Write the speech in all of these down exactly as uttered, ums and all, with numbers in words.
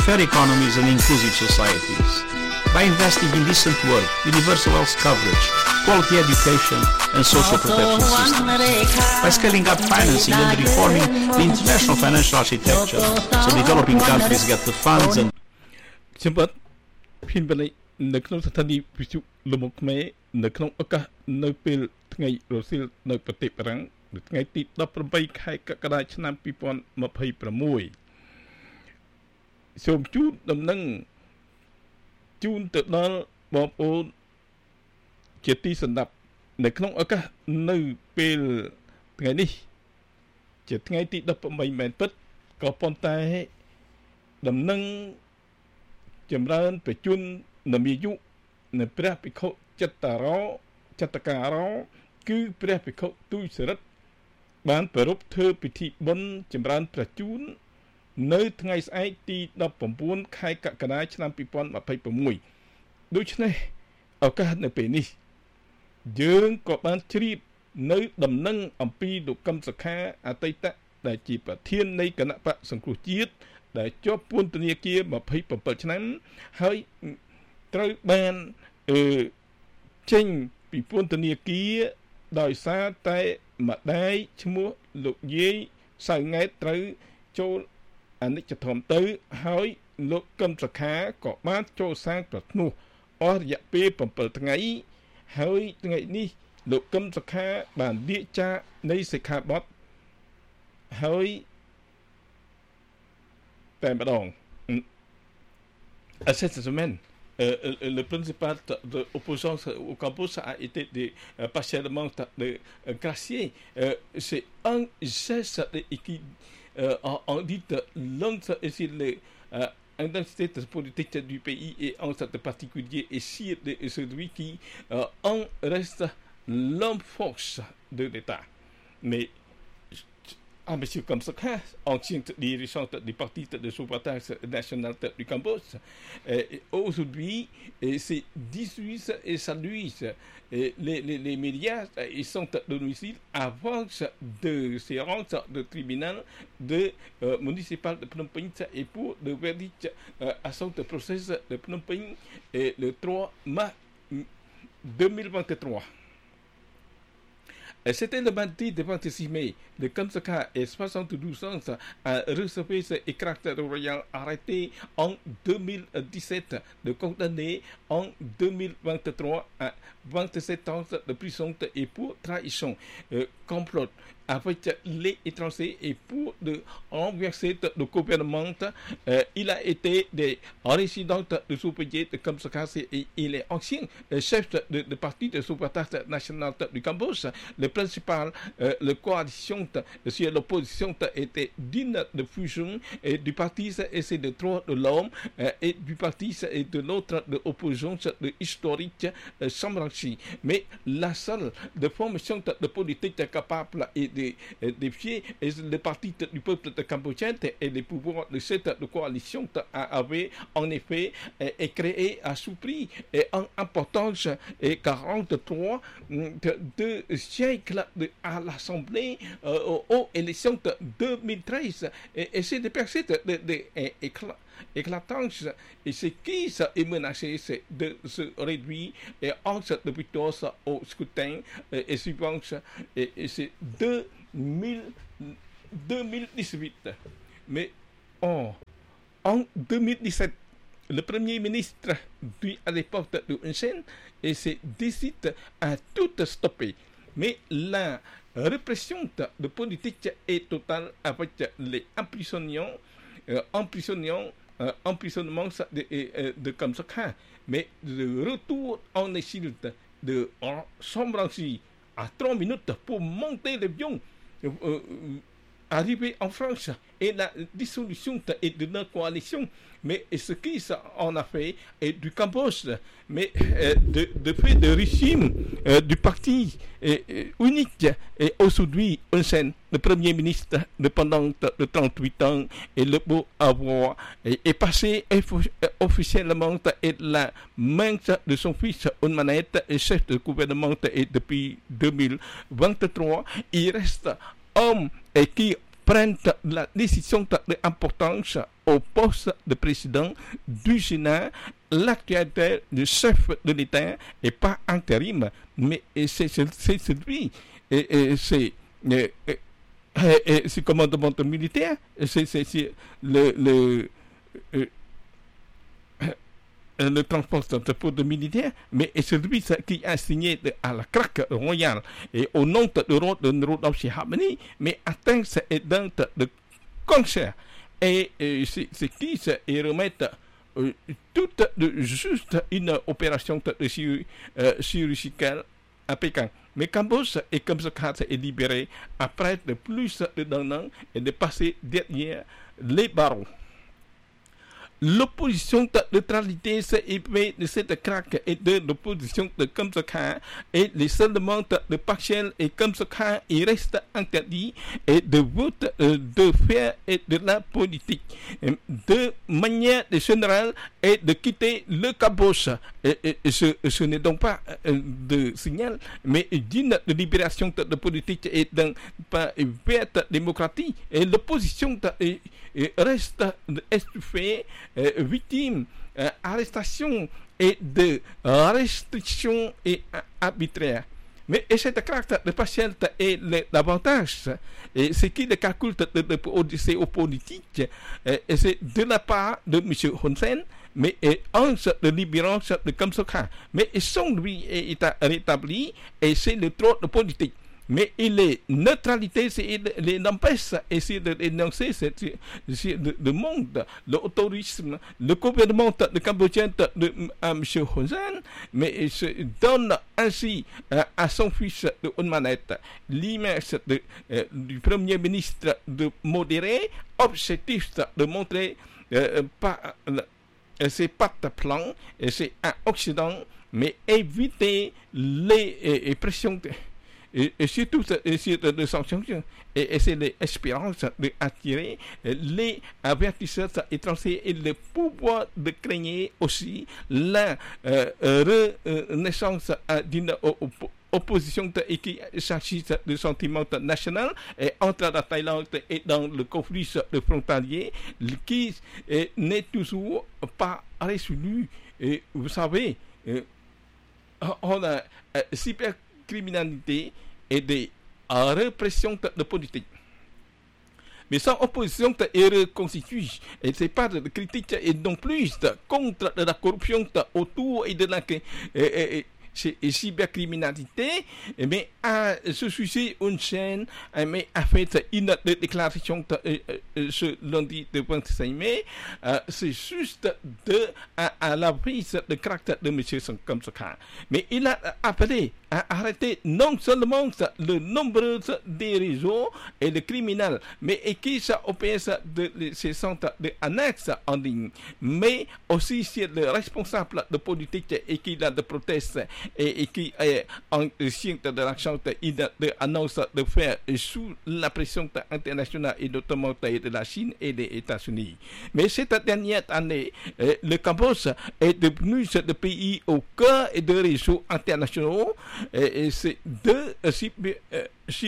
fair economies and inclusive societies. By investing in decent work, universal health coverage, quality education and social protection systems. By scaling up financing and reforming the international financial architecture so developing countries get the funds and ខ្ញុំបាទភីនបលិនៅក្នុងស្ថានីយ៍វិទ្យុលំខ្មែរនៅក្នុងឱកាសនៅពេលថ្ងៃរសៀលនៅប្រទេសបារាំងនៅថ្ងៃទីដប់ប្រាំបីខែកក្កដាឆ្នាំពីរពាន់ម្ភៃប្រាំមួយសូមជូនដំណឹងជូនទៅដល់បងប្អូនជាទីសន្តាប់នៅក្នុងឱកាសនៅពេលថ្ងៃនេះជាថ្ងៃទីដប់ប្រាំបីមែនពិតក៏ប៉ុន្តែដំណឹងចម្រើនប្រជជននមាយុនៃព្រះភិក្ខុចិត្តតារោចតការោគឺព្រះភិក្ខុទូចសិរិទ្ធបានប្រារព្ធធ្វើពិធីបុណ្យចម្រើនប្រជជននៅថ្ងៃស្អែកទីដប់ប្រាំបួនខែកក្កដាឆ្នាំពីរពាន់ម្ភៃប្រាំមួយដូច្នេះឱកាសនៅពេលនេះយើងក៏បានជ្រាបនៅដំណឹងអំពីលោកកឹមសុខាអតីតដែលជាប្រធាននៃគណៈបកសង្គ្រោះជាតិដែលជាប់ពន្ធនាគារម្ភៃប្រាំbảyឆ្នាំហើយត្រូវបានអឺចេញពីពន្ធនាគារដោយសារតែម្ដាយឈ្មោះលោកយាយសៅង៉ែតត្រូវចូលអនិច្ចធម្មទៅហើយលោកកឹមសុខាក៏បានចូលសាងប្រធ្នោះអស់រយៈពេលbảyថ្ងៃហើយថ្ងៃនេះលោកកឹមសុខាបានលាចាកនៃសិក្ខាបទហើយតែម្ដង À cette semaine, euh, le principal de l'opposition au campus a été de, euh, partiellement de, euh, gracié. Euh, c'est un geste qui euh, en dit longue sur l'intensité euh, politique du pays et en particulier et sur celui qui euh, en reste l'homme force de l'État. Mais à M. Kamsaka, ancien dirigeant du parti de sauvetage national du Cambodge. Aujourd'hui, c'est dix-huit et ça lui, les, les, les médias ils sont à domicile avant de se rendre au tribunal de, euh, municipal de Phnom Penh et pour le verdict euh, à son procès de Phnom Penh et le trois mars deux mille vingt-trois. C'était le mardi de vingt-six mai. Le Kamsaka et soixante-douze ans a recevé ce caractère royal arrêté en deux mille dix-sept, de condamné en deux mille vingt-trois à vingt-sept ans de prison et pour trahison, euh, complot avec les étrangers et pour de renverser le gouvernement. Euh, il a été des résidents de sous-pays de Kamsaka et il est ancien chef de, de parti de sauvetage national du Cambodge. Le principal, euh, la coalition sur l'opposition était digne de fusion et du parti et c'est de droits de l'homme euh, et du parti et de l'autre de l'opposition de historique euh, Samranchi. Mais la seule de formation de politique capable et de défier le parti du peuple de cambodgien et les pouvoirs de cette coalition avaient en effet et créé à sous prix et en importance et quarante-trois de, de siècles de, à l'Assemblée euh, aux élections de deux mille treize et, et c'est des personnes de, de, de, de éclat, éclatante et ce qui est menacé c'est de se réduire et en cette victoire au scrutin et, et suivant et, et c'est deux mille dix-huit. Mais oh, en deux mille dix-sept, le premier ministre du, à l'époque de Hun Sen et s'est décidé à tout stopper. Mais la répression de politique est totale avec les emprisonnements, euh, emprisonnements, euh, emprisonnements de, de, de Kamsaka. Mais le retour en exil de Samranchi à trois minutes pour monter l'avion, euh, euh, arriver en France et la dissolution de la coalition. Mais ce qui en a fait est du Cambodge, mais euh, de, de fait de régime euh, du parti euh, unique et aujourd'hui Hun Sen, le premier ministre de pendant de trente-huit ans et le beau avoir est passé officiellement et la main de son fils Hun Manet et chef de gouvernement et depuis deux mille vingt-trois il reste homme et qui prennent la décision d'importance au poste de président du Sénat, l'actuel chef de l'État n'est pas intérim, mais c'est celui, c'est c'est commandement militaire, c'est le, le, euh, le transporteur de militaire, mais c'est lui qui a signé à la craque royale et au nom de Norodom Shihabani, mais atteint c'est dans le concert. Et, et c'est qui se remettre euh, toute de, juste une opération de euh, chirurgicale à Pékin. Mais Cambodge est comme ça est libéré après de plus d'un an et de passer derrière les barreaux. L'opposition de neutralité s'est épée de cette craque et de l'opposition de Kamsaka et les seulement de partiel et Kamsaka il reste interdit et de vote de faire et de la politique de manière générale et de quitter le Cambodge. Et, et, et ce, ce n'est donc pas de signal mais d'une libération de politique et d'un pas verte démocratie et l'opposition de, et reste estouffée, euh, victime, euh, arrestation et de euh, restrictions et euh, arbitraires. Mais et cette caractère de patience est l'avantage, et ce qui le calcule de, de, de, c'est aux politiques, et c'est de la part de M. Hun Sen, mais en de libérance de Kamsaka. Mais son lui est rétabli, et c'est le trône de politique. Mais il est neutralité, c'est l'empêche et c'est de dénoncer le monde, l'autorisme, le gouvernement de Cambodgien de M. Hun Sen, mais il se donne ainsi euh, à son fils de Hun Manet l'image euh, du premier ministre de modéré, objectif de montrer euh, pas, euh, ses pattes plans et c'est un Occident, mais éviter les euh, pressions. De, Et, et surtout essayer de, de sanctions et essayer l'espérance d'attirer les avertisseurs étrangers et le pouvoir de craigner aussi la euh, renaissance d'une opposition et qui s'agit de sentiment national et entre la Thaïlande et dans le conflit de frontalier qui n'est toujours pas résolu. Et vous savez, on a euh, cybercriminalité et des euh, répressions de politique. Mais sans opposition est reconstituée et c'est pas de critique et non plus de, contre de la corruption de, autour et de la et, et, et, et cybercriminalité, mais a se suicide une chaîne, mais a fait une déclaration de, euh, ce lundi de vingt-cinq mai, euh, c'est juste de à, à la prise de caractère de M. Kamsaka. Mais il a appelé à arrêter non seulement le nombre des réseaux et les criminels, mais qui s'opèrent de ces centres d'annexes en ligne, mais aussi sur le responsable de politique et qui a de proteste et, et qui est en signe de l'action il annonce de faire sous la pression internationale et notamment de la Chine et des États-Unis. Mais cette dernière année, le Cambodge est devenu le pays au cœur de réseaux internationaux. Et, et c'est deux euh, cyber, euh,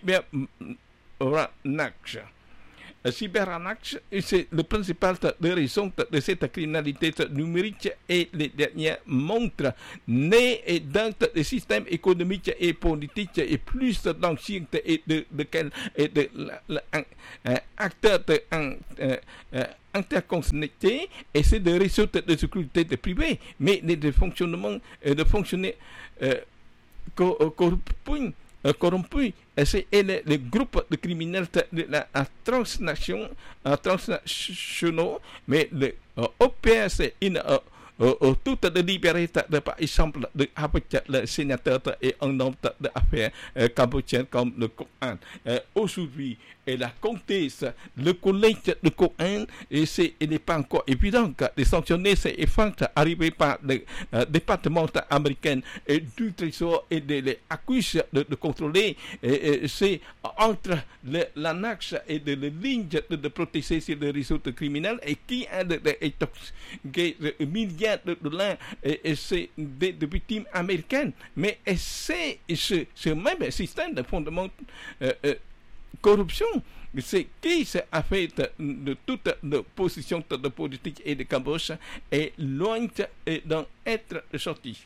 cyberarnaques. Euh, cyberarnaques, c'est le principal de raison de cette criminalité numérique et les dernières montrent nées dans le système économique et politique et plus d'anciens et de, de, de, et de, de euh, acteurs de, euh, euh, interconnectés et c'est des réseaux de sécurité de privés, mais de fonctionnement euh, de fonctionner euh, corrompus, corrompus, c'est les, les groupes de criminels de la transnation, transnationaux, mais le O P S une euh, toute de liberté de par exemple de avec le sénateur et un homme d'affaires euh, cambodgien comme le Cohen. Euh, aujourd'hui, elle a compté le collège de Cohen et c'est il n'est pas encore évident que de sanctionner ces effets arrivés par le euh, département américain et du Trésor et de les accuser de, de contrôler et, et c'est entre l'annexe et de la ligne de, de protéger sur le réseau de criminels et qui a de, de, de, de milliards de dollars et, et c'est des de victimes américaines, mais c'est ce, ce même système de fondement euh, euh, corruption ce qui s'est fait de toute la position de politique et de Cambodge est loin d'en être sorti.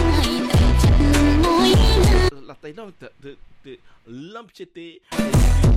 La Thaïlande de, de l'anxiété